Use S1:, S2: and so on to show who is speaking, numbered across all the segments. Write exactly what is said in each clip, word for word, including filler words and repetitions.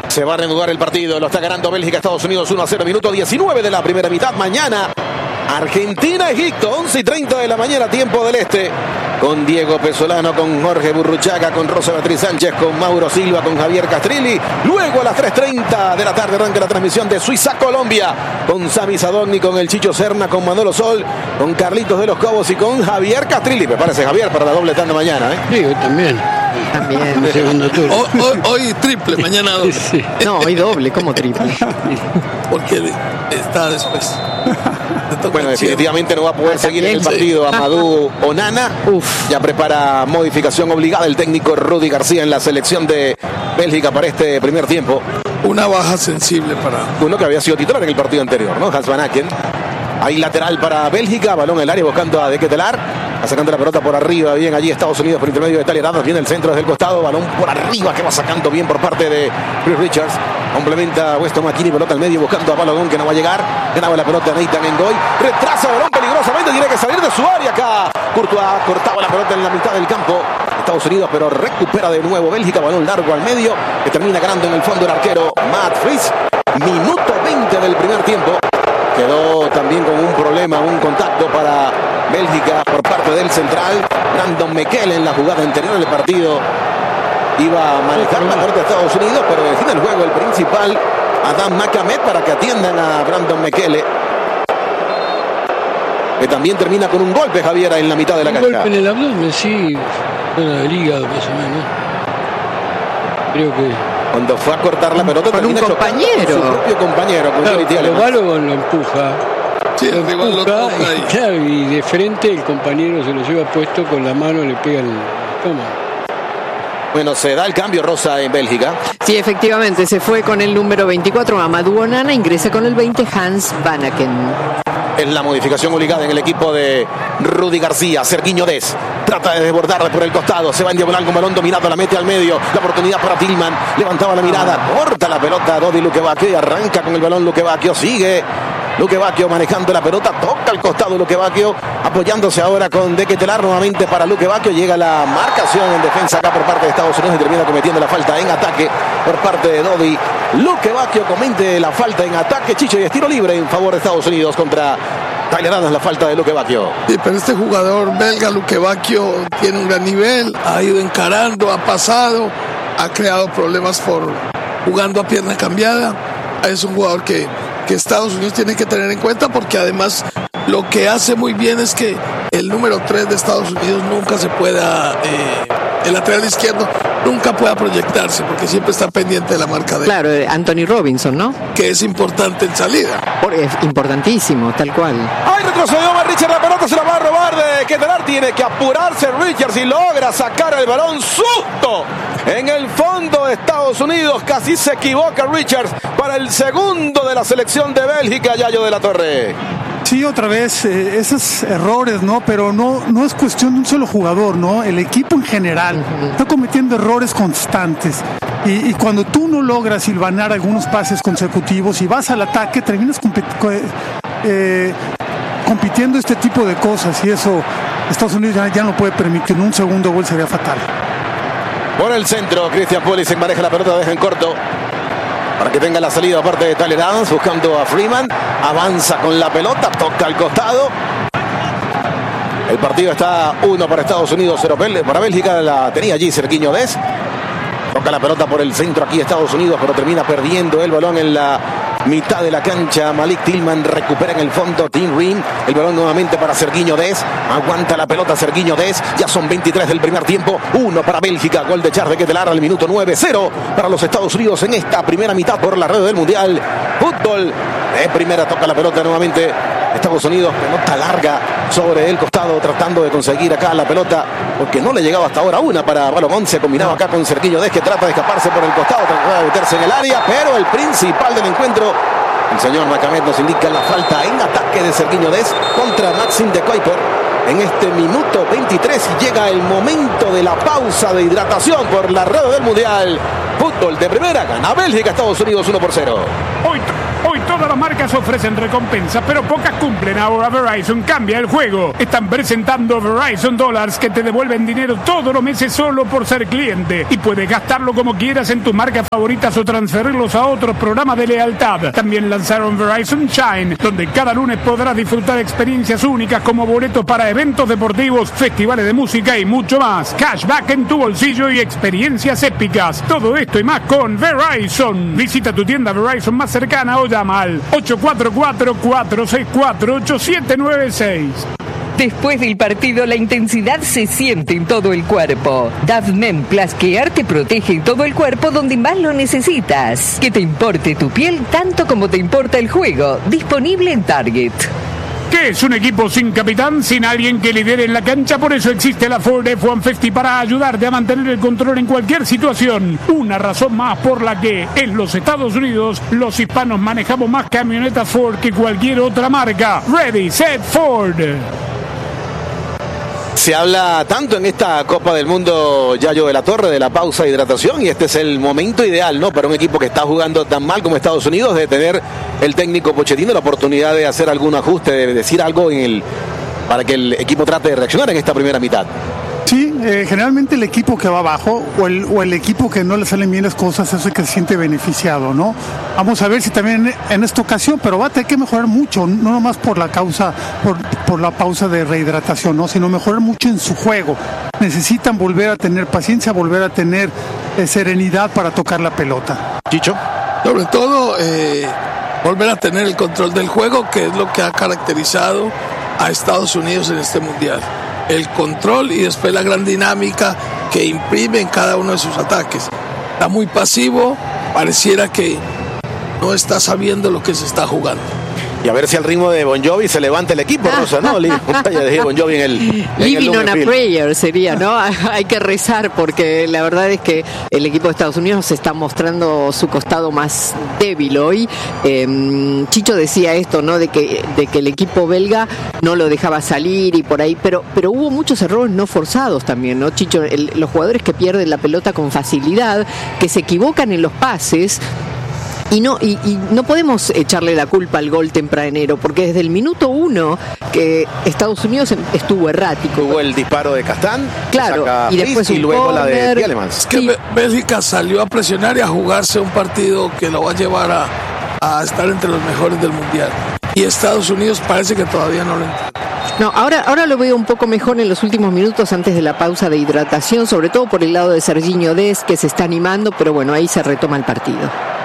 S1: Se va a reanudar el partido, lo está ganando Bélgica, Estados Unidos uno a cero, minuto diecinueve de la primera mitad. Mañana, Argentina-Egipto, once y treinta de la mañana, tiempo del este. Con Diego Pesolano, con Jorge Burruchaga, con Rosa Beatriz Sánchez, con Mauro Silva, con Javier Castrilli. Luego a las tres y treinta de la tarde arranca la transmisión de Suiza-Colombia. Con Sami Sadovni, con el Chicho Serna, con Manolo Sol, con Carlitos de los Cobos y con Javier Castrilli. Me parece, Javier, para la doble tanda mañana, ¿eh?
S2: Sí, hoy también.
S3: También.
S2: El segundo turno.
S4: Hoy, hoy, hoy triple, mañana doble.
S2: Sí.
S3: No, hoy doble, ¿cómo triple?
S4: Porque está después.
S1: Bueno, definitivamente no va a poder
S3: Ah,
S1: seguir en el
S3: también,
S1: partido Amadou Onana.
S3: Uf.
S1: Ya prepara modificación obligada el técnico Rudy García en la selección de Bélgica para este primer tiempo.
S4: Una baja sensible para...
S1: Uno que había sido titular en el partido anterior, ¿no? Hans Van Aken. Hay lateral para Bélgica, balón en el área buscando a De Ketelaar. Va sacando la pelota por arriba, bien allí Estados Unidos por intermedio de Tyler Adams. Viene el centro desde el costado, balón por arriba que va sacando bien por parte de Chris Richards. Complementa Weston McKinney, pelota al medio buscando a Balogón que no va a llegar. Ganaba la pelota Nathan Ngoy. Retrasa balón peligrosamente, tiene que salir de su área acá. Courtois cortaba la pelota en la mitad del campo. Estados Unidos, pero recupera de nuevo Bélgica, balón largo al medio, que termina ganando en el fondo el arquero Matt Fries. Minuto veinte del primer tiempo. Quedó también con un problema, un contacto para Bélgica por parte del central. Brandon Mekele en la jugada anterior del partido iba a manejar la pelota de Estados Unidos, pero define el juego el principal Adam Makamed para que atiendan a Brandon Mekele, que también termina con un golpe, Javier, en la mitad de la
S2: Un
S1: cancha.
S2: golpe en el abdomen, sí. Bueno, del hígado, más o menos. Creo que...
S1: Cuando fue a cortar la pelota,
S3: Con un
S1: termina chocando
S3: compañero.
S1: con su propio compañero, con
S2: Claro,
S1: Johnny
S2: pero
S1: Tielemans.
S2: Balogun lo empuja.
S4: Sí,
S2: Lo
S4: el rival lo
S2: empuja
S4: toca
S2: y,
S4: y...
S2: claro, y de frente el compañero se lo lleva puesto con la mano, le pega el estómago.
S1: Bueno, se da el cambio, Rosa, en Bélgica.
S3: Sí, efectivamente, se fue con el número veinticuatro Amadou Onana, ingresa con el veinte Hans Van Aken.
S1: Es la modificación obligada en el equipo de Rudy García. Serguiño Dez trata de desbordar por el costado. Se va en diagonal con balón dominado. La mete al medio. La oportunidad para Tillman. Levantaba la mirada. Corta la pelota. Dodi Lukebakio y arranca con el balón Lukebakio. Sigue Lukebakio manejando la pelota. Toca al costado Lukebakio. Apoyándose ahora con De Ketelaar nuevamente para Lukebakio. Llega la marcación en defensa acá por parte de Estados Unidos y termina cometiendo la falta en ataque por parte de Dodi Lukebakio. Comete la falta en ataque, Chicho, y estilo libre en favor de Estados Unidos contra Tyler Adams, la falta de Lukebakio.
S4: Sí, pero este jugador belga, Lukebakio, tiene un gran nivel, ha ido encarando, ha pasado, ha creado problemas por jugando a pierna cambiada. Es un jugador que, que Estados Unidos tiene que tener en cuenta, porque además lo que hace muy bien es que el número tres de Estados Unidos nunca se pueda, eh, el lateral izquierdo nunca pueda proyectarse, porque siempre está pendiente de la marca de él,
S3: Claro, Anthony Robinson, ¿no?
S4: que es importante en salida.
S3: Por- es importantísimo, tal cual.
S1: ¡Ay, retrocedió Matt Richards! La pelota se la va a robar de Ketelaar. Tiene que apurarse Richards y logra sacar el balón. ¡Susto! En el fondo de Estados Unidos casi se equivoca Richards para el segundo de la selección de Bélgica, Yayo de la Torre.
S5: Sí, otra vez, eh, esos errores, ¿no? Pero no, no es cuestión de un solo jugador, ¿no? El equipo en general está cometiendo errores constantes. Y, y cuando tú no logras hilvanar algunos pases consecutivos y vas al ataque, terminas compet- co- eh, compitiendo este tipo de cosas. Y eso Estados Unidos ya, ya no puede permitir. Un segundo gol sería fatal.
S1: Por el centro, Christian Pulisic maneja la pelota, deja en corto para que tenga la salida aparte de Tyler Adams, buscando a Freeman. Avanza con la pelota, toca al costado. El partido está uno para Estados Unidos, cero para Bélgica. La tenía allí Serguiño Dez. Toca la pelota por el centro aquí Estados Unidos, pero termina perdiendo el balón en la mitad de la cancha. Malik Tillman recupera en el fondo. Tim Ream, el balón nuevamente para Serguiño Dez. Aguanta la pelota Serguiño Dez. Ya son veintitrés del primer tiempo. Uno para Bélgica. Gol de Charles de Ketelaar al minuto nueve. Cero para los Estados Unidos en esta primera mitad por la red del Mundial. Fútbol de primera. Toca la pelota nuevamente Estados Unidos. Pelota larga sobre el costado, tratando de conseguir acá la pelota, porque no le llegaba hasta ahora una para Balogón. Se combinaba acá con Serguiño Dez, que trata de escaparse por el costado, trata de meterse en el área, pero el principal del encuentro, el señor Macamet, nos indica la falta en ataque de Serguiño Dez contra Maxime de Kuiper en este minuto veintitrés. Y llega el momento de la pausa de hidratación por la red del Mundial. Fútbol de primera, gana Bélgica, Estados Unidos uno por cero.
S6: Hoy, hoy toca Todas las marcas ofrecen recompensas, pero pocas cumplen. Ahora Verizon cambia el juego. Están presentando Verizon Dollars que te devuelven dinero todos los meses solo por ser cliente. Y puedes gastarlo como quieras en tus marcas favoritas o transferirlos a otros programas de lealtad. También lanzaron Verizon Shine, donde cada lunes podrás disfrutar experiencias únicas como boletos para eventos deportivos, festivales de música y mucho más. Cashback en tu bolsillo y experiencias épicas. Todo esto y más con Verizon. Visita tu tienda Verizon más cercana o llama al ocho cuatro cuatro, cuatro seis cuatro, ocho siete nueve seis.
S7: Después del partido, la intensidad se siente en todo el cuerpo. Dove Men Plus Care te protege en todo el cuerpo donde más lo necesitas. Que te importe tu piel tanto como te importa el juego. Disponible en Target.
S6: ¿Qué es un equipo sin capitán, sin alguien que lidere en la cancha? Por eso existe la Ford F uno cincuenta para ayudarte a mantener el control en cualquier situación. Una razón más por la que en los Estados Unidos los hispanos manejamos más camionetas Ford que cualquier otra marca. Ready, set, Ford.
S1: Se habla tanto en esta Copa del Mundo, Yayo de la Torre, de la pausa de hidratación, y este es el momento ideal, ¿no?, para un equipo que está jugando tan mal como Estados Unidos, de tener el técnico Pochettino la oportunidad de hacer algún ajuste, de decir algo en el, para que el equipo trate de reaccionar en esta primera mitad.
S5: Sí, eh, generalmente el equipo que va abajo o el, o el equipo que no le salen bien las cosas es el que se siente beneficiado, ¿no? Vamos a ver si también en, en esta ocasión, pero va a tener que mejorar mucho, no nomás por la causa, por, por la pausa de rehidratación, ¿no?, sino mejorar mucho en su juego. Necesitan volver a tener paciencia, volver a tener eh, serenidad para tocar la pelota.
S1: Chicho.
S4: Sobre todo, eh, volver a tener el control del juego, que es lo que ha caracterizado a Estados Unidos en este mundial. El control y después la gran dinámica que imprime en cada uno de sus ataques. Está muy pasivo, pareciera que no está sabiendo lo que se está jugando.
S1: Y a ver si al ritmo de Bon Jovi se levanta el equipo, Rosa, ¿no? De Bon Jovi en el...
S3: Living on a prayer sería, ¿no? Hay que rezar porque la verdad es que el equipo de Estados Unidos se está mostrando su costado más débil hoy. Eh, Chicho decía esto, ¿no? De que, de que el equipo belga no lo dejaba salir y por ahí, pero, pero hubo muchos errores no forzados también, ¿no, Chicho? El, los jugadores que pierden la pelota con facilidad, que se equivocan en los pases. Y no, y, y no podemos echarle la culpa al gol tempranero, porque desde el minuto uno que Estados Unidos estuvo errático.
S1: Hubo el disparo de Castán,
S3: claro, y después
S1: y luego la de Tielemans.
S4: Es que sí. Bélgica salió a presionar y a jugarse un partido que lo va a llevar a, a estar entre los mejores del mundial. Y Estados Unidos parece que todavía no lo entiende.
S3: No, ahora, ahora lo veo un poco mejor en los últimos minutos antes de la pausa de hidratación, sobre todo por el lado de Serginho Dest, que se está animando, pero bueno, ahí se retoma el partido.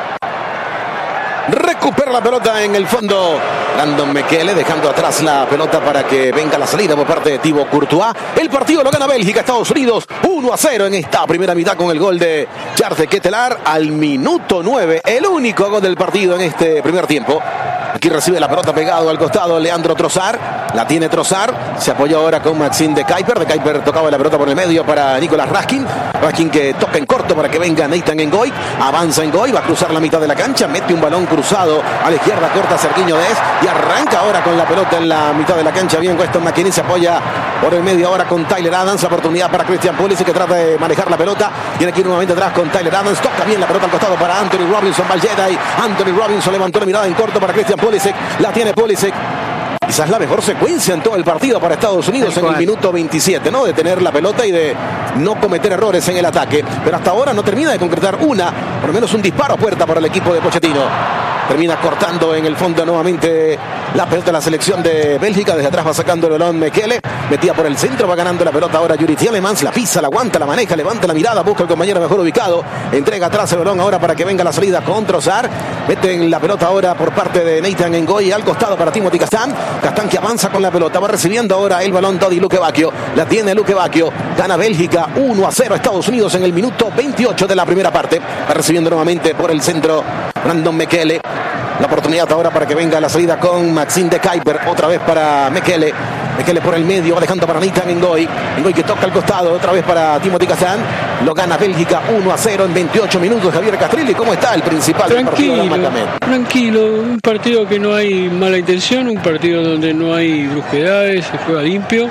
S1: Recupera la pelota en el fondo Brandon Mekele, dejando atrás la pelota para que venga la salida por parte de Thibaut Courtois. El partido lo gana Bélgica, Estados Unidos uno a cero en esta primera mitad con el gol de Charles de Ketelaar al minuto nueve, el único gol del partido en este primer tiempo. Aquí recibe la pelota pegado al costado Leandro Trossard, la tiene Trossard, se apoya ahora con Maxime de Kuyper, de Kuyper tocaba la pelota por el medio para Nicolas Raskin, Raskin que toca en corto para que venga Nathan Ngoy, avanza Ngoy, va a cruzar la mitad de la cancha, mete un balón cruzado a la izquierda, corta Serginho Dest y arranca ahora con la pelota en la mitad de la cancha, bien Weston McKennie, se apoya por el medio ahora con Tyler Adams, la oportunidad para Christian Pulisic que trata de manejar la pelota, tiene que ir nuevamente atrás con Tyler Adams, toca bien la pelota al costado para Anthony Robinson, Valjeda y Anthony Robinson levantó la mirada en corto para Christian Pulisic, la tiene Pulisic. Quizás la mejor secuencia en todo el partido para Estados Unidos en el minuto veintisiete, ¿no? De tener la pelota y de no cometer errores en el ataque. Pero hasta ahora no termina de concretar una, por lo menos un disparo a puerta para el equipo de Pochettino. Termina cortando en el fondo nuevamente la pelota de la selección de Bélgica. Desde atrás va sacando el balón Mekele. Metía por el centro, va ganando la pelota ahora Yuri Tielemans. La pisa, la aguanta, la maneja, levanta la mirada, busca al compañero mejor ubicado. Entrega atrás el balón ahora para que venga la salida con Trossard. Meten la pelota ahora por parte de Nathan Ngoy al costado para Timothy Castán. Castán que avanza con la pelota. Va recibiendo ahora el balón Dodi Luque Bacchio. La tiene Luque Bacchio. Gana Bélgica uno a cero Estados Unidos en el minuto veintiocho de la primera parte. Va recibiendo nuevamente por el centro Brandon Mekele. La oportunidad ahora para que venga la salida con Maxime de Kuyper. Otra vez para Mekele. Mekele por el medio, va dejando para Nathan Ngoy. Ngoy que toca al costado, otra vez para Timothy Castán. Lo gana Bélgica uno a cero en veintiocho minutos. Javier Castrilli, ¿cómo está el principal
S2: tranquilo,
S1: del partido de
S2: tranquilo, un partido que no hay mala intención, un partido donde no hay brusquedades, se juega limpio.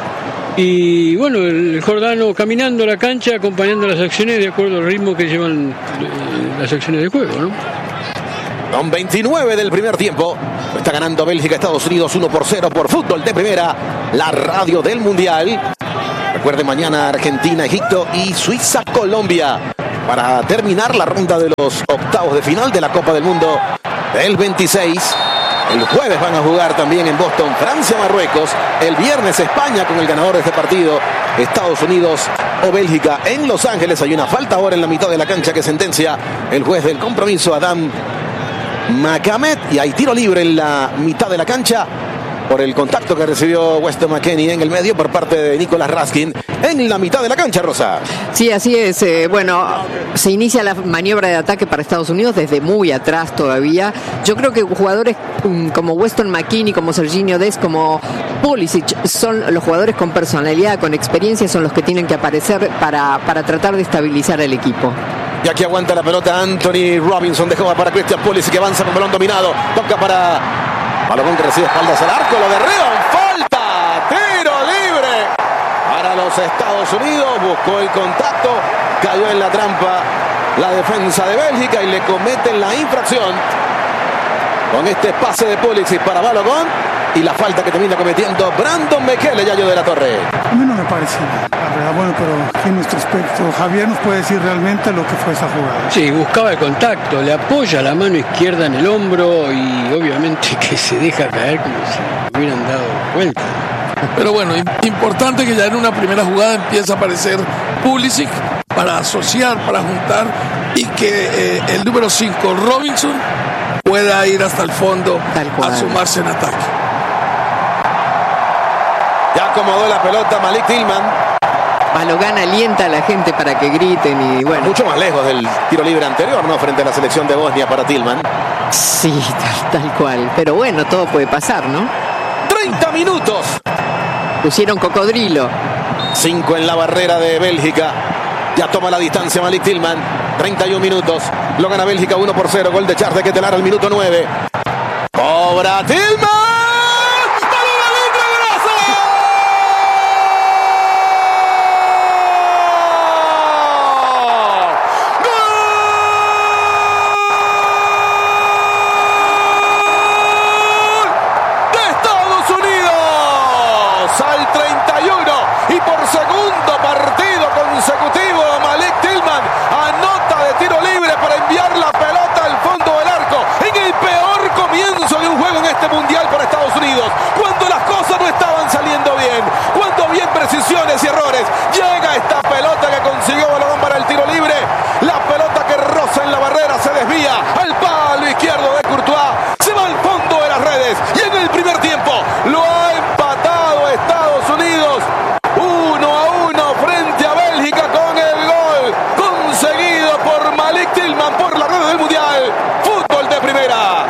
S2: Y bueno, el jordano caminando la cancha, acompañando las acciones de acuerdo al ritmo que llevan las acciones de juego, ¿no?
S1: Con veintinueve del primer tiempo. Está ganando Bélgica, Estados Unidos uno por cero por Fútbol de Primera, la radio del Mundial. Recuerde, mañana Argentina, Egipto y Suiza, Colombia, para terminar la ronda de los octavos de final de la Copa del Mundo del veintiséis. El jueves van a jugar también en Boston, Francia, Marruecos. El viernes España con el ganador de este partido, Estados Unidos o Bélgica. En Los Ángeles hay una falta ahora en la mitad de la cancha que sentencia el juez del compromiso, Adam Macamet, y hay tiro libre en la mitad de la cancha por el contacto que recibió Weston McKennie en el medio por parte de Nicolas Raskin en la mitad de la cancha, Rosa.
S3: Sí, así es. Eh, bueno, se inicia la maniobra de ataque para Estados Unidos desde muy atrás todavía. Yo creo que jugadores um, como Weston McKennie, como Serginho Dest, como Pulisic, son los jugadores con personalidad, con experiencia, son los que tienen que aparecer para, para tratar de estabilizar el equipo.
S1: Y aquí aguanta la pelota Anthony Robinson, dejó para Christian Pulisic, que avanza con balón dominado, toca para Balón que recibe espaldas al arco, lo derriban, falta, tiro libre para los Estados Unidos, buscó el contacto, cayó en la trampa la defensa de Bélgica y le cometen la infracción con este pase de Pulisic para Balogun y la falta que termina cometiendo Brandon Mekele, Yayo de la Torre.
S5: A mí no me parece, la verdad, bueno, pero aquí en nuestro aspecto, Javier nos puede decir realmente lo que fue esa jugada.
S2: Sí, buscaba el contacto, le apoya la mano izquierda en el hombro y obviamente que se deja caer como si hubieran dado vuelta.
S4: Pero bueno, importante que ya en una primera jugada empieza a aparecer Pulisic para asociar, para juntar y que eh, el número cinco, Robinson, pueda ir hasta el fondo a sumarse en ataque.
S1: Ya acomodó la pelota Malik Tillman.
S3: Balogun alienta a la gente para que griten y bueno.
S1: Mucho más lejos del tiro libre anterior, ¿no? Frente a la selección de Bosnia para Tillman.
S3: Sí, tal, tal cual. Pero bueno, todo puede pasar, ¿no?
S1: treinta minutos.
S3: Pusieron cocodrilo.
S1: cinco en la barrera de Bélgica. Ya toma la distancia Malik Tillman. treinta y un minutos. Lo gana Bélgica uno por cero. Gol de Charles de Ketelaar al minuto nueve. Cobra Tillman. Cuando las cosas no estaban saliendo bien, cuando había precisiones y errores, llega esta pelota que consiguió Balogun para el tiro libre, la pelota que roza en la barrera, se desvía al palo izquierdo de Courtois, se va al fondo de las redes y en el primer tiempo lo ha empatado Estados Unidos uno a uno frente a Bélgica con el gol conseguido por Malik Tillman por la red del Mundial. Fútbol de Primera.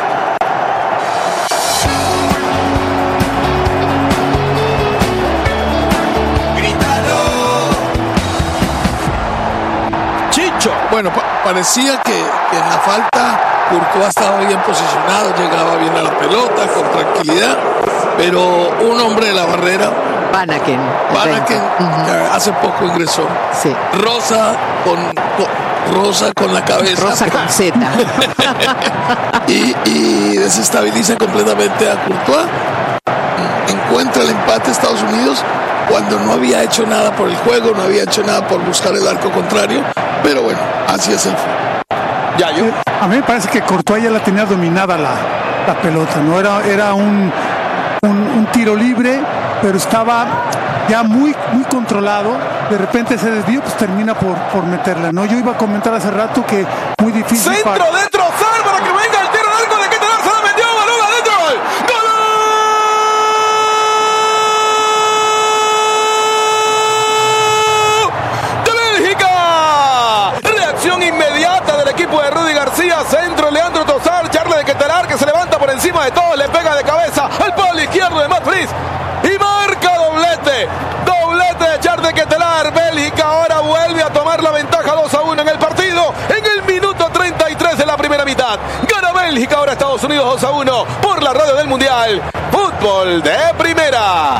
S4: Bueno, pa- parecía que, que en la falta Courtois estaba bien posicionado, llegaba bien a la pelota con tranquilidad, pero un hombre de la barrera,
S3: Vanaken.
S4: Vanaken,
S3: Uh-huh.
S4: que hace poco ingresó,
S3: Sí.
S4: Rosa con, con Rosa con la cabeza,
S3: Rosa con Z.
S4: y, y desestabiliza completamente a Courtois. Encuentra el empate Estados Unidos cuando no había hecho nada por el juego, no había hecho nada por buscar el arco contrario, pero bueno, así es el fútbol.
S1: Ya, yo.
S5: A mí me parece que Courtois ya la tenía dominada la, la pelota, ¿no? Era, era un, un, un tiro libre, pero estaba ya muy, muy controlado. De repente se desvió, pues termina por, por meterla, ¿no? Yo iba a comentar hace rato que muy difícil.
S1: Centro
S5: para...
S1: de Trossard para que venga el tiro al arco de Ketelaar, se la metió, balón adentro. ¡Gol! ¡De Bélgica! Reacción inmediata del equipo de Rudy García, centro Leandro Trossard, Charles de Ketelaar que se levanta por encima de todo, le pega de cabeza al palo izquierdo de Matt Fries y marca doblete. Doblete de Charles de Ketelaar. Bélgica ahora vuelve a tomar la ventaja dos a uno en el partido en el minuto treinta y tres de la primera mitad. Gana Bélgica, ahora Estados Unidos dos a uno por la radio del Mundial. Fútbol de Primera.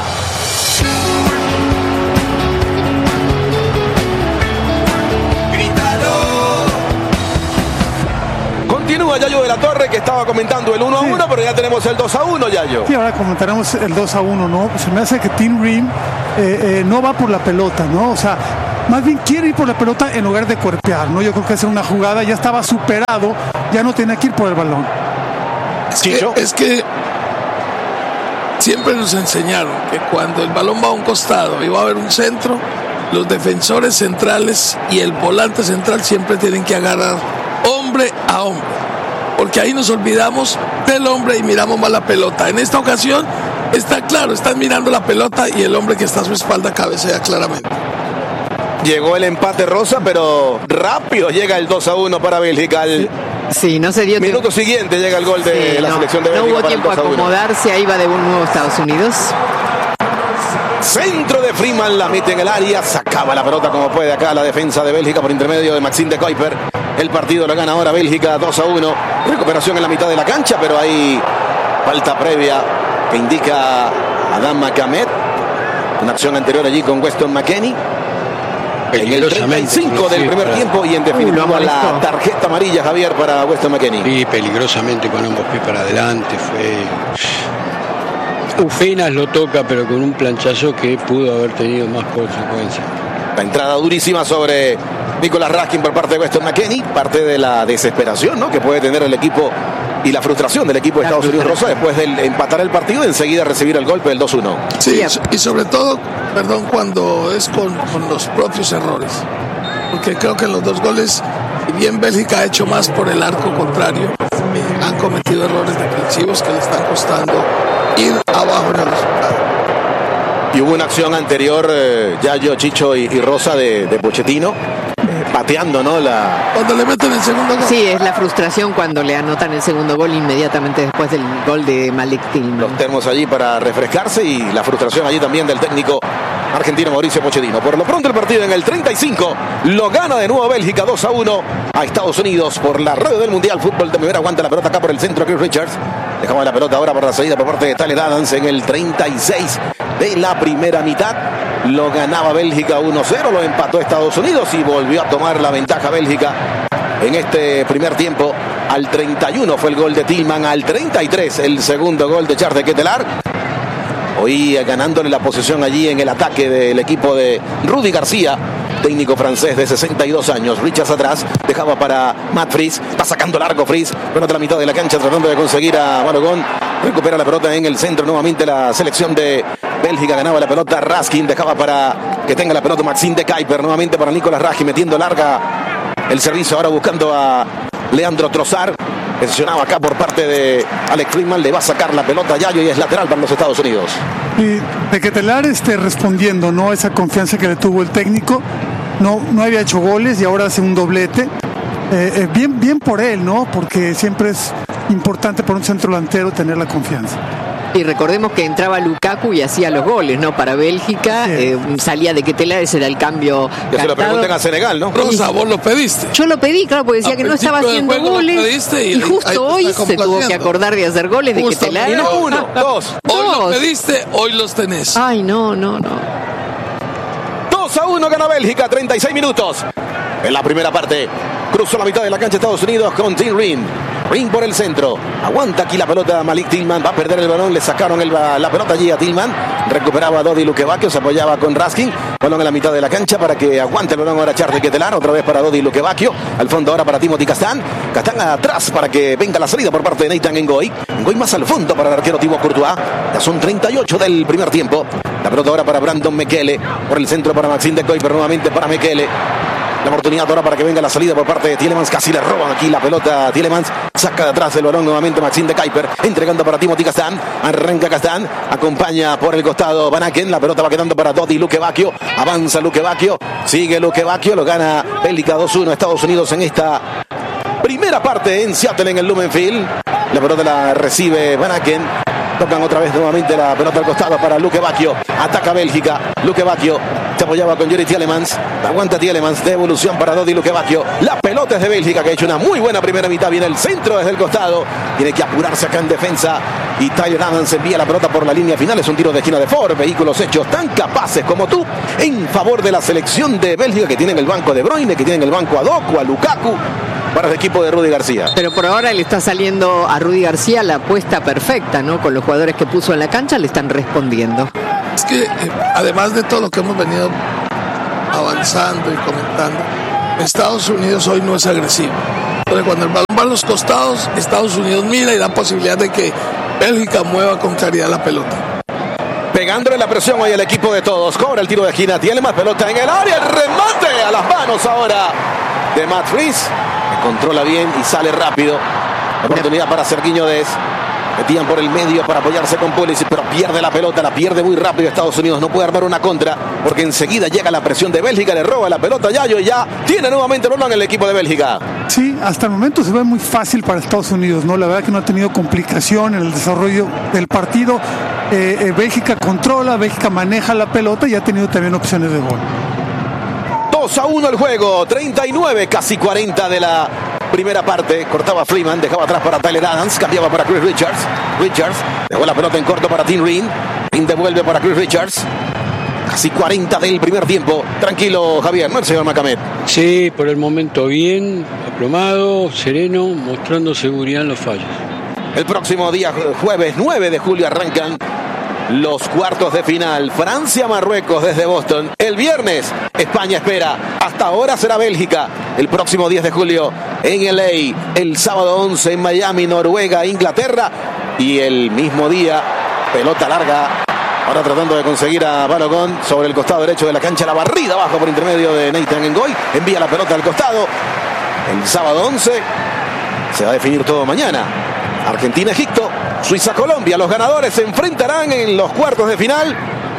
S1: Continúa a Yayo de la Torre, que estaba comentando el uno a uno, sí. Pero ya tenemos el dos a uno, Yayo.
S5: Sí, ahora comentaremos el dos a uno, ¿no? Se me hace que Tim Ream eh, eh, no va por la pelota, ¿no? O sea, más bien quiere ir por la pelota en lugar de cuerpear, ¿no? Yo creo que hacer una jugada, ya estaba superado, ya no tenía que ir por el balón.
S4: Es que, es que siempre nos enseñaron que cuando el balón va a un costado y va a haber un centro, los defensores centrales y el volante central siempre tienen que agarrar hombre a hombre, porque ahí nos olvidamos del hombre y miramos más la pelota. En esta ocasión está claro, están mirando la pelota y el hombre que está a su espalda cabecea claramente.
S1: Llegó el empate rosa, pero rápido llega el dos a uno para Bélgica. El
S3: sí, no se dio
S1: minuto tiempo. Siguiente llega el gol de sí, la
S3: no,
S1: selección de Bélgica.
S3: No hubo tiempo a acomodarse, ahí va de un nuevo Estados Unidos.
S1: Centro de Freeman, la mete en el área, sacaba la pelota como puede acá la defensa de Bélgica por intermedio de Maxime de Kuiper. El partido lo gana ahora Bélgica dos a uno. Recuperación en la mitad de la cancha, pero hay falta previa que indica Adam Makamed. Una acción anterior allí con Weston McKennie. En el treinta y cinco del primer tiempo y en definitiva la tarjeta amarilla, Javier, para Weston McKennie.
S2: Sí, peligrosamente con ambos pies para adelante. Fue... Apenas lo toca, pero con un planchazo que pudo haber tenido más consecuencias.
S1: La entrada durísima sobre Nicolas Raskin por parte de Weston McKennie, parte de la desesperación, ¿no?, que puede tener el equipo y la frustración del equipo de Estados Unidos Rosa después de empatar el partido y enseguida recibir el golpe del dos uno.
S4: Sí, y sobre todo, perdón, cuando es con, con los propios errores, porque creo que en los dos goles, si bien Bélgica ha hecho más por el arco contrario, eh, han cometido errores defensivos que le están costando ir abajo en el resultado.
S1: Y hubo una acción anterior, eh, Yayo, Chicho y, y Rosa de, de Pochettino, eh, pateando, ¿no? La...
S4: Cuando le meten el segundo gol.
S3: Sí, es la frustración cuando le anotan el segundo gol inmediatamente después del gol de Malik Tillman.
S1: Los termos allí para refrescarse y la frustración allí también del técnico argentino Mauricio Pochettino. Por lo pronto el partido en el treinta y cinco lo gana de nuevo Bélgica dos a uno a Estados Unidos por la radio del Mundial Fútbol de Primera. Aguanta la pelota acá por el centro Chris Richards. Dejamos la pelota ahora por la salida por parte de Tyler Adams en el treinta y seis de la primera mitad. Lo ganaba Bélgica uno cero, lo empató Estados Unidos y volvió a tomar la ventaja Bélgica en este primer tiempo. Al treinta y uno fue el gol de Tillman, al treinta y tres el segundo gol de Charles de Ketelaar. Hoy ganándole la posesión allí en el ataque del equipo de Rudy García, técnico francés de sesenta y dos años. Richards atrás, dejaba para Matt Fries, va sacando largo Fries, pero otra mitad de la cancha tratando de conseguir a Malogón. Recupera la pelota en el centro, nuevamente la selección de Bélgica ganaba la pelota. Raskin dejaba para que tenga la pelota Maxime de Kuiper, nuevamente para Nicolas Raskin, metiendo larga el servicio, ahora buscando a Leandro Trossard. Presionado acá por parte de Alex Freeman, le va a sacar la pelota a Yayo y es lateral para los Estados Unidos.
S5: Y de Ketelaar esté respondiendo, ¿no?, esa confianza que le tuvo el técnico. No, no había hecho goles y ahora hace un doblete. Eh, eh, bien, bien por él, ¿no? Porque siempre es importante para un centro delantero tener la confianza.
S3: Y recordemos que entraba Lukaku y hacía los goles, ¿no? Para Bélgica, sí. eh, salía de Ketelaar, ese era el cambio.
S1: Que se lo pregunten a Senegal, ¿no?
S4: Rosa, vos lo pediste.
S3: Yo lo pedí, claro, porque decía a que no estaba haciendo goles. Y, y justo hoy se tuvo que acordar de hacer goles justo, de Ketelaar.
S1: Y no uno, dos.
S4: Hoy dos. Lo pediste, hoy los tenés.
S3: Ay, no, no, no.
S1: dos a uno gana Bélgica, treinta y seis minutos. En la primera parte, cruzó la mitad de la cancha Estados Unidos con Tim Ream. Ream por el centro, aguanta aquí la pelota Malik Tillman, va a perder el balón, le sacaron el, la pelota allí a Tillman, recuperaba a Dodi Lukebakio, se apoyaba con Raskin, balón en la mitad de la cancha para que aguante el balón ahora Charles Ketelaar, otra vez para Dodi Lukebakio, al fondo ahora para Timothy Castán, Castán atrás para que venga la salida por parte de Nathan Ngoy, Ngoy más al fondo para el arquero Thibaut Courtois, ya son treinta y ocho del primer tiempo, la pelota ahora para Brandon Mekele, por el centro para Maxime de Kuiper, nuevamente para Mekele. La oportunidad ahora para que venga la salida por parte de Tielemans. Casi le roban aquí la pelota a Tielemans. Saca de atrás el balón nuevamente Maxime de Kuiper. Entregando para Timothy Castán. Arranca Castán. Acompaña por el costado Van Aken. La pelota va quedando para Dodi Lukebakio. Avanza Lukebakio. Sigue Lukebakio. Lo gana Bélgica dos uno. Estados Unidos en esta primera parte en Seattle en el Lumen Field. La pelota la recibe Van Aken. Tocan otra vez nuevamente la pelota al costado para Lukebakio. Ataca Bélgica. Lukebakio se apoyaba con Yuri Tielemans. Aguanta Tielemans. Devolución para Dodi Lukebakio. La pelota es de Bélgica, que ha hecho una muy buena primera mitad. Viene el centro desde el costado. Tiene que apurarse acá en defensa. Y Tyler Adams envía la pelota por la línea final. Es un tiro de esquina de Ford. Vehículos hechos tan capaces como tú. En favor de la selección de Bélgica, que tienen el banco de Bruyne, que tienen el banco a Doku, a Lukaku. para el equipo de Rudy García.
S3: Pero por ahora le está saliendo a Rudy García la apuesta perfecta, ¿no? Con los jugadores que puso en la cancha le están respondiendo.
S4: Es que eh, además de todo lo que hemos venido avanzando y comentando, Estados Unidos hoy no es agresivo. Entonces cuando el balón va a los costados, Estados Unidos mira y da posibilidad de que Bélgica mueva con claridad la pelota.
S1: Pegándole la presión hoy el equipo de todos. Cobra el tiro de esquina, tiene más pelota en el área, el remate a las manos ahora de Matt Fries, que controla bien y sale rápido. Oportunidad para Sergiño Dest. Metían por el medio para apoyarse con Pulisic, pero pierde la pelota, la pierde muy rápido Estados Unidos. No puede armar una contra porque enseguida llega la presión de Bélgica, le roba la pelota a Yayo y ya tiene nuevamente el balón en el equipo de Bélgica.
S5: Sí, hasta el momento se ve muy fácil para Estados Unidos, ¿no? La verdad que no ha tenido complicación en el desarrollo del partido. Eh, eh, Bélgica controla, Bélgica maneja la pelota y ha tenido también opciones de gol.
S1: dos a uno el juego, treinta y nueve, casi cuarenta de la primera parte. Cortaba Freeman, dejaba atrás para Tyler Adams, cambiaba para Chris Richards. Richards dejó la pelota en corto para Tim Ream. Ream devuelve para Chris Richards. Casi cuarenta del primer tiempo. Tranquilo, Javier, ¿no el señor Macamet?
S2: Sí, por el momento bien, aplomado, sereno, mostrando seguridad en los fallos.
S1: El próximo día, jueves nueve de julio, arrancan los cuartos de final. Francia-Marruecos desde Boston. El viernes, España espera. Hasta ahora será Bélgica. El próximo diez de julio en L A. El sábado once en Miami, Noruega, Inglaterra. Y el mismo día, pelota larga. Ahora tratando de conseguir a Balogun sobre el costado derecho de la cancha. La barrida abajo por intermedio de Nathan Ngoy. Envía la pelota al costado. El sábado once se va a definir todo mañana. Argentina-Egipto, Suiza-Colombia. Los ganadores se enfrentarán en los cuartos de final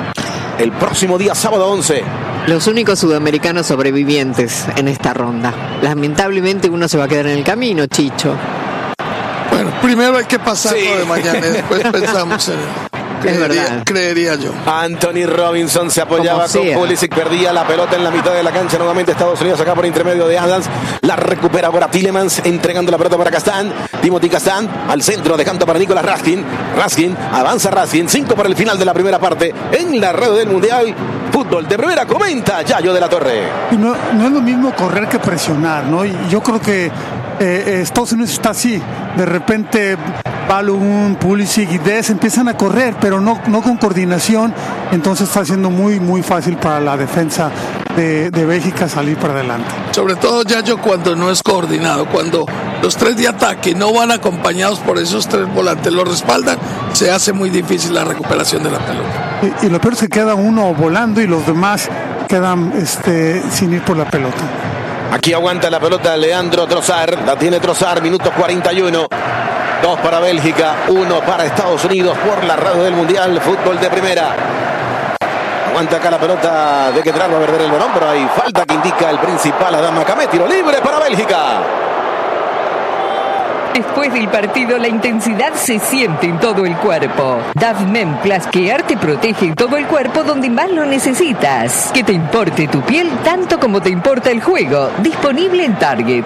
S1: el próximo día sábado once.
S3: Los únicos sudamericanos sobrevivientes en esta ronda. Lamentablemente uno se va a quedar en el camino, Chicho.
S4: Bueno, primero hay que pasar
S1: Sí.
S4: lo de mañana y después pensamos en él. Creería,
S3: verdad.
S4: creería yo.
S1: Anthony Robinson se apoyaba
S3: Como
S1: con
S3: sea.
S1: Pulisic, perdía la pelota en la mitad de la cancha. Nuevamente Estados Unidos acá por intermedio de Adams. La recupera ahora Tielemans, entregando la pelota para Kazan. Timothy Kazan al centro, dejando para Nicolás Raskin. Raskin, avanza Raskin. Cinco para el final de la primera parte en la red del Mundial. Fútbol de primera, comenta Yayo de la Torre.
S5: Y no, no es lo mismo correr que presionar, ¿no? Y yo creo que eh, Estados Unidos está así. De repente Balogun, Pulisic y Dest empiezan a correr, pero no, no con coordinación. Entonces está siendo muy, muy fácil para la defensa de, de Bélgica salir para adelante.
S4: Sobre todo, Yayo, cuando no es coordinado, cuando los tres de ataque no van acompañados por esos tres volantes, los respaldan, se hace muy difícil la recuperación de la pelota.
S5: Y, y lo peor es que queda uno volando y los demás quedan este, sin ir por la pelota.
S1: Aquí aguanta la pelota Leandro Trossard. La tiene Trossard, minuto cuarenta y uno. Dos para Bélgica, uno para Estados Unidos por la radio del Mundial. Fútbol de primera. Aguanta acá la pelota de Ketrar, va a perder el balón, pero hay falta que indica el principal Adam Macamet. Tiro libre para Bélgica.
S7: Después del partido, la intensidad se siente en todo el cuerpo. Davmen Plus Care te protege en todo el cuerpo donde más lo necesitas. Que te importe tu piel tanto como te importa el juego. Disponible en Target.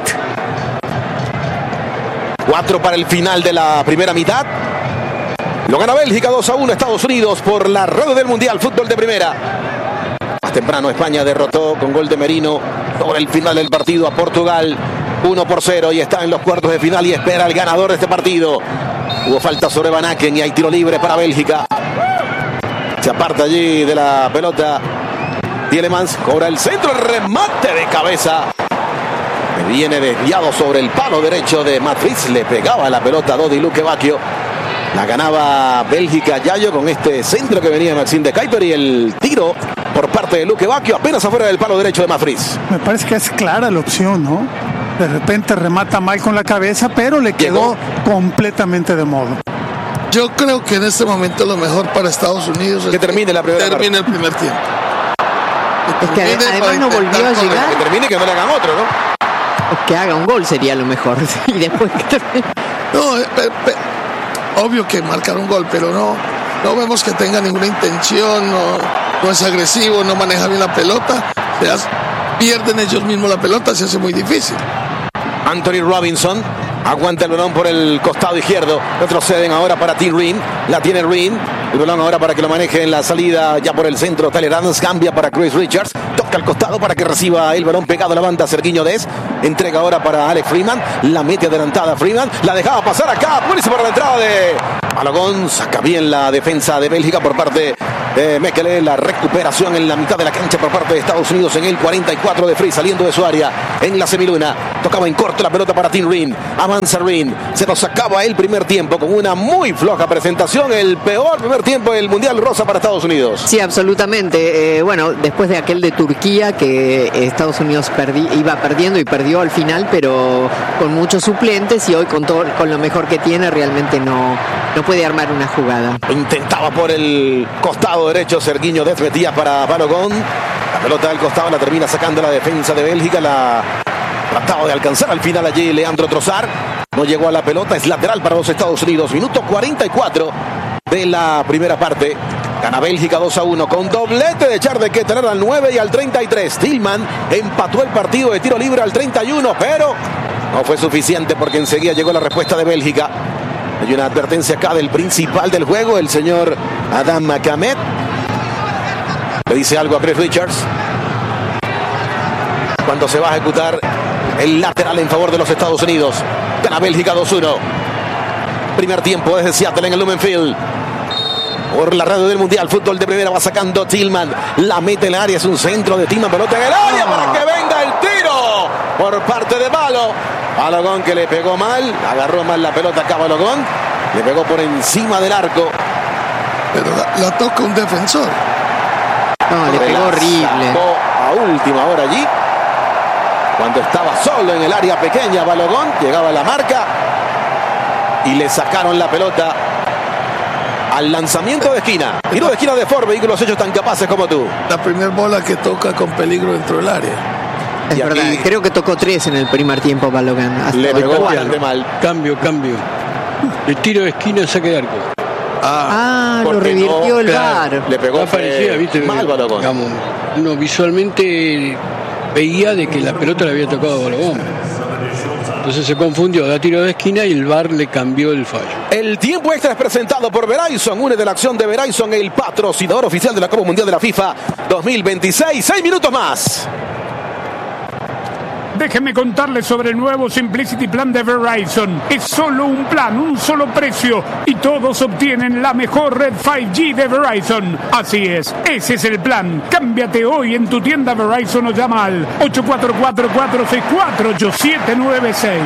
S1: Cuatro para el final de la primera mitad. Lo gana Bélgica dos a uno Estados Unidos por la radio del Mundial. Fútbol de primera. Más temprano España derrotó con gol de Merino sobre el final del partido a Portugal. uno por cero y está en los cuartos de final y espera el ganador de este partido. Hubo falta sobre Van Aken y hay tiro libre para Bélgica. Se aparta allí de la pelota Tielemans, cobra el centro, el remate de cabeza. Viene desviado sobre el palo derecho de Matt Fries. Le pegaba la pelota a Dodi Lukebakio. La ganaba Bélgica, Yayo, con este centro que venía Maxime de Kuyper y el tiro por parte de Lukebakio apenas afuera del palo derecho de Matt Fries.
S5: Me parece que es clara la opción, ¿no? De repente remata mal con la cabeza, pero le quedó
S1: Llegó.
S5: completamente de modo.
S4: Yo creo que en este momento lo mejor para Estados Unidos es
S1: Que termine la primera
S4: termine el primer tiempo.
S3: Es que
S4: termine
S3: además
S4: para
S3: no
S4: intentar
S3: volvió a
S4: correr.
S3: llegar.
S1: Que termine y que no le hagan otro, ¿no?
S3: Que haga un gol sería lo mejor. Y después que termine.
S4: No, eh, pe- pe- obvio que marcar un gol, pero no, no vemos que tenga ninguna intención, no, no es agresivo, no maneja bien la pelota, se hace- pierden ellos mismos la pelota, se hace muy difícil.
S1: Anthony Robinson aguanta el balón por el costado izquierdo. Retroceden ahora para Tim Ream. La tiene Ream. El balón ahora para que lo maneje en la salida ya por el centro. Tyler Adams cambia para Chris Richards. Toca al costado para que reciba el balón pegado a la banda Sergiño Dest. Entrega ahora para Alex Freeman. La mete adelantada Freeman. La dejaba pasar acá. Buenísimo para la entrada de Balogun. Saca bien la defensa de Bélgica por parte de Mekele. La recuperación en la mitad de la cancha por parte de Estados Unidos en el cuarenta y cuatro de Free, saliendo de su área en la semiluna. Tocaba en corto la pelota para Tim Rin. Avanza Rin. Se nos acaba el primer tiempo con una muy floja presentación. El peor primer tiempo del Mundial Rosa para Estados Unidos.
S3: Sí, absolutamente. Eh, bueno, después de aquel de Turquía que Estados Unidos perdí, iba perdiendo y perdió al final, pero con muchos suplentes, y hoy con todo, con lo mejor que tiene, realmente no, no puede armar una jugada.
S1: Intentaba por el costado derecho Serguiño Dez, metía para Balogun. La pelota del costado la termina sacando la defensa de Bélgica. La trataba de alcanzar al final allí Leandro Trossard. No llegó a la pelota, es lateral para los Estados Unidos. Minuto cuarenta y cuatro de la primera parte. Gana Bélgica dos a uno con doblete de Charles de Ketelaere al nueve y al treinta y tres. Tillman empató el partido de tiro libre al treinta y uno, pero no fue suficiente porque enseguida llegó la respuesta de Bélgica. Hay una advertencia acá del principal del juego, el señor Adam Makamed. Le dice algo a Chris Richards cuando se va a ejecutar el lateral en favor de los Estados Unidos. Gana Bélgica dos uno. Primer tiempo desde Seattle en el Lumen Field. Por la radio del Mundial, fútbol de primera, va sacando Tillman. La mete en el área, es un centro de Tillman, pelota en el área para que venga el tiro por parte de Balo. Balogun que le pegó mal, agarró mal la pelota acá Balogun. Le pegó por encima del arco.
S4: Pero la, la toca un defensor.
S3: No, le pegó horrible.
S1: A última hora allí. Cuando estaba solo en el área pequeña Balogun, llegaba a la marca y le sacaron la pelota al lanzamiento de esquina. Tiro de esquina de Ford, vehículos hechos tan capaces como tú.
S4: La primera bola que toca con peligro dentro del área.
S3: Es
S1: y
S3: verdad,
S1: aquí
S3: creo que tocó tres en el primer tiempo Balogun.
S1: Le pegó bastante mal.
S2: Cambio, cambio. El tiro de esquina, saque de arco.
S3: Ah, lo
S1: porque
S3: revirtió
S1: no,
S3: el
S1: claro,
S3: V A R.
S1: le pegó
S2: No parecía, ¿viste?
S1: mal Balogun.
S2: Digamos, uno visualmente veía de que la pelota le había tocado a Balogun. Entonces se confundió, da tiro de esquina y el V A R le cambió el fallo.
S1: El tiempo extra es presentado por Verizon. Une de la acción de Verizon, el patrocinador oficial de la Copa Mundial de la FIFA dos mil veintiséis. Seis minutos más.
S6: Déjenme contarles sobre el nuevo Simplicity Plan de Verizon. Es solo un plan, un solo precio y todos obtienen la mejor red cinco G de Verizon. Así es, ese es el plan. Cámbiate hoy en tu tienda Verizon o llama al ocho cuatro cuatro, cuatro seis cuatro, ocho siete nueve seis.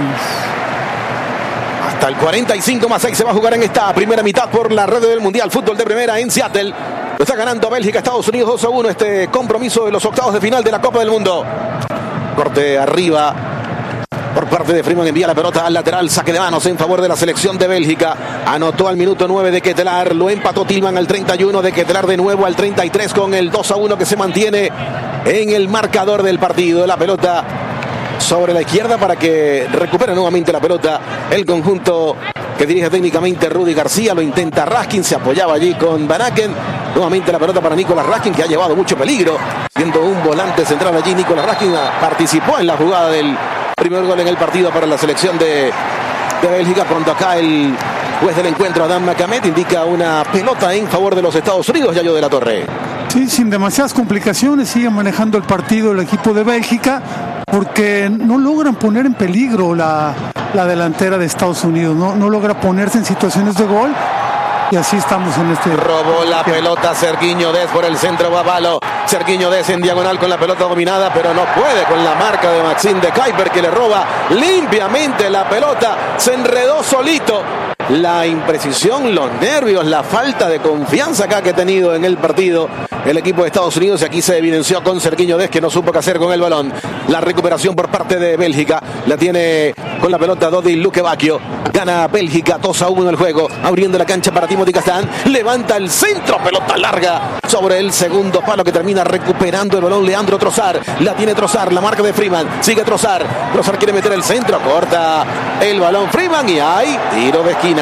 S1: Hasta el cuarenta y cinco más seis se va a jugar en esta primera mitad por la red del Mundial Fútbol de Primera en Seattle. Lo está ganando Bélgica, Estados Unidos dos a uno este compromiso de los octavos de final de la Copa del Mundo. Corte arriba por parte de Freeman, envía la pelota al lateral, saque de manos en favor de la selección de Bélgica. Anotó al minuto nueve de Ketelaere, lo empató Tillman al treinta y uno, de Ketelaere de nuevo al treinta y tres con el dos a uno que se mantiene en el marcador del partido. La pelota sobre la izquierda para que recupere nuevamente la pelota el conjunto que dirige técnicamente Rudy García. Lo intenta Raskin, se apoyaba allí con Van Aken. Nuevamente la pelota para Nicolás Raskin, que ha llevado mucho peligro siendo un volante central allí. Nicolás Raskin participó en la jugada del primer gol en el partido para la selección de, de Bélgica. Cuando acá el juez del encuentro, Adam Makamed, indica una pelota en favor de los Estados Unidos, Yayo de la Torre.
S5: Sí, sin demasiadas complicaciones sigue manejando el partido el equipo de Bélgica, porque no logran poner en peligro la, la delantera de Estados Unidos, no, no logra ponerse en situaciones de gol, y así estamos en este...
S1: Robó la pelota Serguiño Dez por el centro, Babalo. Serguiño Dez en diagonal con la pelota dominada, pero no puede con la marca de Maxime de Kuiper, que le roba limpiamente la pelota. Se enredó solito. La imprecisión, los nervios, la falta de confianza acá que ha tenido en el partido el equipo de Estados Unidos, y aquí se evidenció con Serguiño Dez, que no supo qué hacer con el balón. La recuperación por parte de Bélgica la tiene con la pelota Dodi Lukebakio. Gana Bélgica dos a uno el juego, abriendo la cancha para Timothy Castán. Levanta el centro, pelota larga sobre el segundo palo, que termina recuperando el balón Leandro Trossard. La tiene Trossard, la marca de Freeman, sigue Trossard. Trossard quiere meter el centro, corta el balón Freeman y hay tiro de esquina.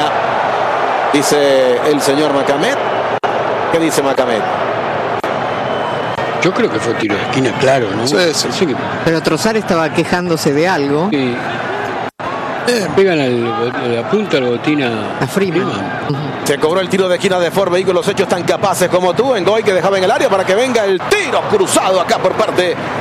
S1: Dice el señor Makamed. ¿Qué dice Makamed?
S2: Yo creo que fue tiro de esquina, claro, ¿no?
S4: Sí, sí.
S2: Así que,
S3: Pero Trossard estaba quejándose de algo.
S2: sí. Pegan al, la punta al botín a,
S3: A Freeman.
S1: Se cobró el tiro de esquina de Ford, vehículos hechos tan capaces como tú. En Goy, que dejaba en el área para que venga el tiro cruzado acá por parte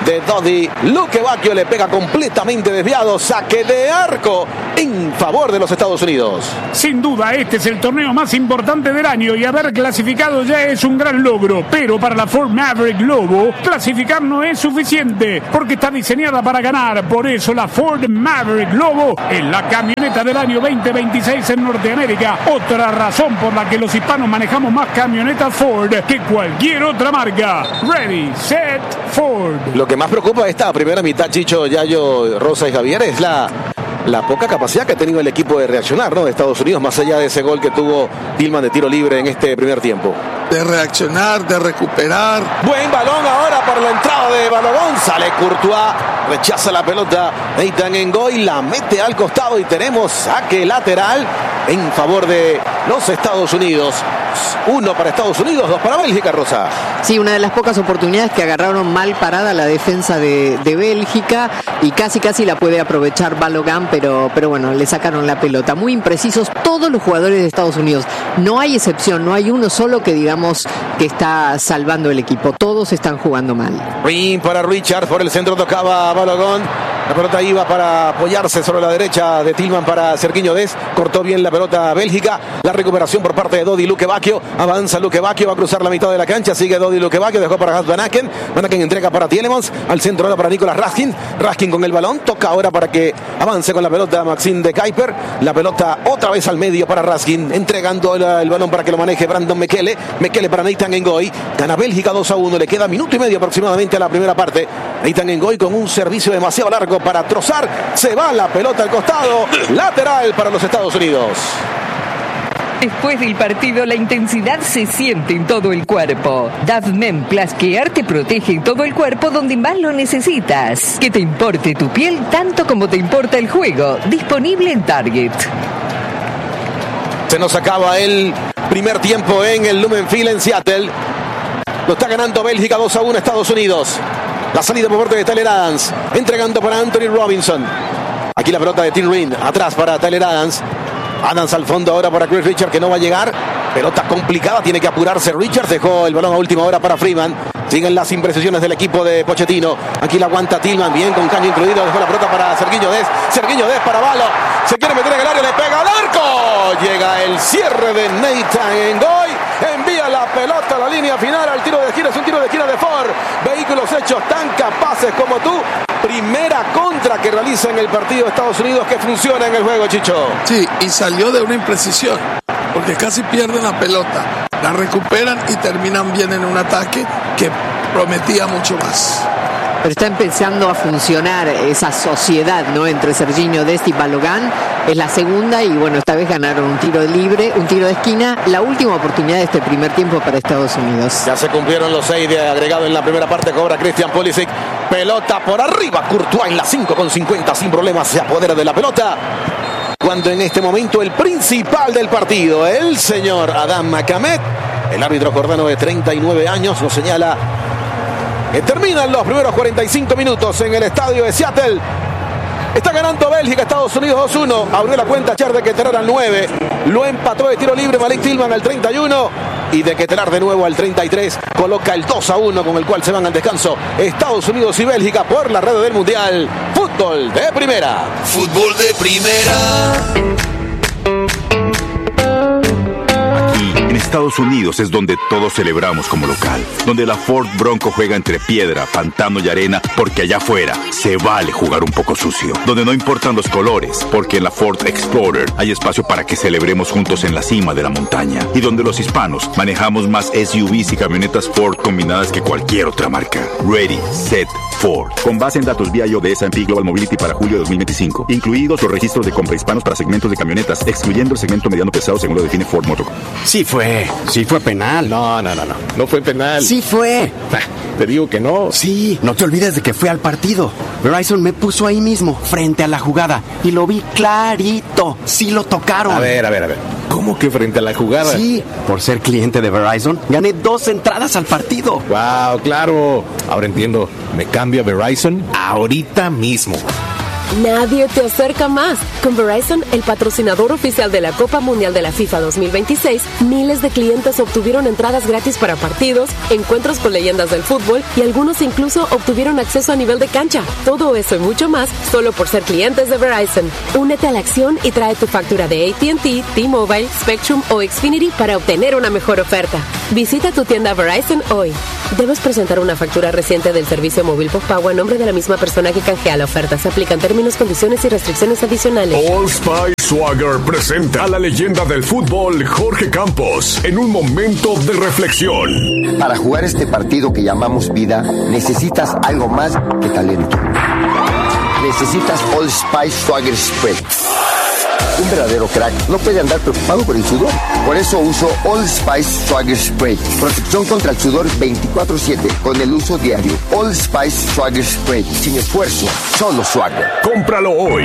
S1: de Dodi Lukebakio, le pega completamente desviado, saque de arco en favor de los Estados Unidos.
S6: Sin duda, este es el torneo más importante del año y haber clasificado ya es un gran logro, pero para la Ford Maverick Lobo, clasificar no es suficiente, porque está diseñada para ganar. Por eso la Ford Maverick Lobo es la camioneta del año veinte veintiséis en Norteamérica. Otra razón por la que los hispanos manejamos más camionetas Ford que cualquier otra marca. Ready, set, Ford.
S1: Lo que más preocupa de esta primera mitad, Chicho, Yayo, Rosa y Javier, es la, la poca capacidad que ha tenido el equipo de reaccionar, ¿no?, de Estados Unidos, más allá de ese gol que tuvo Tillman de tiro libre en este primer tiempo.
S4: De reaccionar, de recuperar.
S1: Buen balón ahora para la entrada de Balogun. Sale Courtois, rechaza la pelota Nathan Ngoy, la mete al costado y tenemos saque lateral en favor de los Estados Unidos. Uno para Estados Unidos, dos para Bélgica, Rosa.
S3: Sí, una de las pocas oportunidades que agarraron mal parada la defensa de, de Bélgica y casi casi la puede aprovechar Balogun, pero, pero bueno, le sacaron la pelota. Muy imprecisos todos los jugadores de Estados Unidos. No hay excepción, no hay uno solo que digamos que está salvando el equipo. Todos están jugando mal.
S1: Ring para Richard, por el centro tocaba Balogun. La pelota iba para apoyarse sobre la derecha de Tillman para Sergiño Dest. Cortó bien la pelota a Bélgica. La recuperación por parte de Dodi Lukebakio. Avanza Lukebakio, va a cruzar la mitad de la cancha. Sigue Dodi Lukebakio, dejó para Hans Van Aken. Van Aken entrega para Tielemans. Al centro ahora para Nicolas Raskin. Raskin con el balón. Toca ahora para que avance con la pelota Maxime de Kuiper. La pelota otra vez al medio para Raskin. Entregando el, el balón para que lo maneje Brandon Mekele. Mekele para Nathan Ngoy. Gana Bélgica dos a uno. Le queda minuto y medio aproximadamente a la primera parte. Nathan Ngoy con un servicio demasiado largo para trozar, se va la pelota al costado, lateral para los Estados Unidos.
S7: Después del partido, la intensidad se siente en todo el cuerpo. Davmen Plus Care te protege en todo el cuerpo donde más lo necesitas. Que te importe tu piel tanto como te importa el juego. Disponible en Target.
S1: Se nos acaba el primer tiempo en el Lumen Field en Seattle. Lo está ganando Bélgica dos a uno Estados Unidos. La salida por parte de Tyler Adams, entregando para Anthony Robinson. Aquí la pelota de Tim Reed, atrás para Tyler Adams. Adams al fondo ahora para Chris Richard, que no va a llegar. Pelota complicada, tiene que apurarse Richard. Dejó el balón a última hora para Freeman. Siguen las imprecisiones del equipo de Pochettino. Aquí la aguanta Tillman, bien con caño incluido. Dejó la pelota para Sergiño Dest. Sergiño Dest para Balo. Se quiere meter en el área, le pega al arco. Llega el cierre de Nathan Ngoy. Envía la pelota a la línea final al tiro de esquina. Es un tiro de esquina de Ford. Vehículos hechos tan capaces como tú. Primera contra que realiza en el partido de Estados Unidos que funciona en el juego, Chicho.
S4: Sí, y salió de una imprecisión, porque casi pierden la pelota. La recuperan y terminan bien en un ataque que prometía mucho más.
S3: Pero está empezando a funcionar esa sociedad, ¿no?, entre Sergiño Dest y Balogun. Es la segunda y bueno, esta vez ganaron un tiro libre, un tiro de esquina. La última oportunidad de este primer tiempo para Estados Unidos.
S1: Ya se cumplieron los seis de agregado en la primera parte. Cobra Christian Pulisic. Pelota por arriba. Courtois en la cinco con cincuenta sin problemas. Se apodera de la pelota. Cuando en este momento el principal del partido, el señor Adam Makamed, el árbitro jordano de treinta y nueve años, nos señala que terminan los primeros cuarenta y cinco minutos en el estadio de Seattle. Está ganando Bélgica, Estados Unidos dos uno. Abrió la cuenta Char de Ketelaar al nueve. Lo empató de tiro libre Malik Tillman al treinta y uno. Y de Ketelaar de nuevo al treinta y tres. Coloca el dos a uno con el cual se van al descanso Estados Unidos y Bélgica por la red del Mundial. Fútbol de primera.
S8: Fútbol de primera.
S9: En Estados Unidos es donde todos celebramos como local, donde la Ford Bronco juega entre piedra, pantano y arena, porque allá afuera se vale jugar un poco sucio, donde no importan los colores, porque en la Ford Explorer hay espacio para que celebremos juntos en la cima de la montaña, y donde los hispanos manejamos más S U Vs y camionetas Ford combinadas que cualquier otra marca. Ready, Set, Ford. Con base en datos vía I O de S and P Global Mobility para julio de dos mil veinticinco, incluidos los registros de compra hispanos para segmentos de camionetas, excluyendo el segmento mediano pesado según lo define Ford Motor.
S10: Sí fue, sí fue penal.
S11: No, no, no, no, no fue penal.
S10: Sí fue.
S11: Te digo que no.
S10: Sí, no te olvides de que fue al partido. Verizon me puso ahí mismo, frente a la jugada, y lo vi clarito. Sí lo tocaron.
S11: A ver, a ver, a ver. ¿Cómo que frente a la jugada?
S10: Sí, por ser cliente de Verizon, gané dos entradas al partido.
S11: Wow, claro. Ahora entiendo. Me cambio a Verizon ahorita mismo.
S12: nadie te acerca más. Con Verizon, el patrocinador oficial de la Copa Mundial de la FIFA dos mil veintiséis, miles de clientes obtuvieron entradas gratis para partidos, encuentros con leyendas del fútbol y algunos incluso obtuvieron acceso a nivel de cancha. Todo eso y mucho más solo por ser clientes de Verizon. Únete a la acción y trae tu factura de A T and T, T-Mobile, Spectrum o Xfinity para obtener una mejor oferta. Visita tu tienda Verizon hoy. Debes presentar una factura reciente del servicio móvil postpago a nombre de la misma persona que canjea la oferta. Se aplican términos, condiciones y restricciones adicionales.
S13: Old Spice Swagger presenta a la leyenda del fútbol Jorge Campos en un momento de reflexión.
S14: Para jugar este partido que llamamos vida, necesitas algo más que talento. Necesitas Old Spice Swagger Spray. Un verdadero crack no puede andar preocupado por el sudor. Por eso uso Old Spice Swagger Spray. Protección contra el sudor veinticuatro siete con el uso diario. Old Spice Swagger Spray. Sin esfuerzo, solo Swagger.
S13: Cómpralo hoy.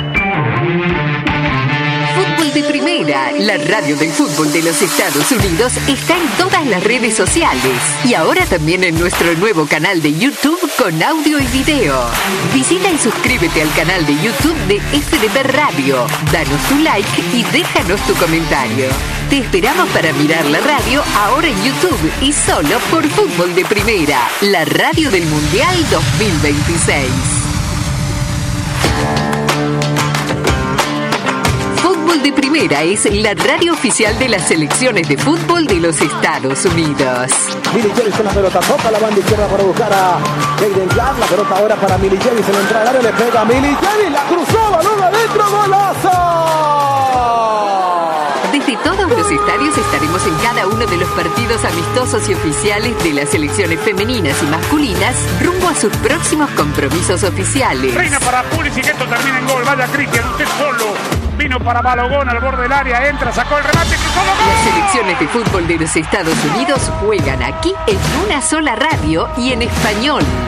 S7: Fútbol de Primera, la radio del fútbol de los Estados Unidos, está en todas las redes sociales y ahora también en nuestro nuevo canal de YouTube con audio y video. Visita y suscríbete al canal de YouTube de F D P Radio, danos tu like y déjanos tu comentario. Te esperamos para mirar la radio ahora en YouTube y solo por Fútbol de Primera, la radio del Mundial dos mil veintiséis. Fútbol de Primera es la radio oficial de las selecciones de fútbol de los Estados Unidos.
S15: Milly Jerry con la pelota, toca la banda izquierda para buscar a Jaden Clark. La pelota ahora para Milly Jerry, se le entra al área, le pega a Milly Jerry, la cruzó, balón adentro, golazo.
S7: Desde todos los estadios estaremos en cada uno de los partidos amistosos y oficiales de las selecciones femeninas y masculinas rumbo a sus próximos compromisos oficiales.
S6: Reina para Pulisic, que esto termina en gol. Vaya Cristian, usted solo. Vino para Balogón al borde del área, entra, sacó el remate, cruzó, ¡gol!
S7: Las selecciones de fútbol de los Estados Unidos juegan aquí en una sola radio y en español.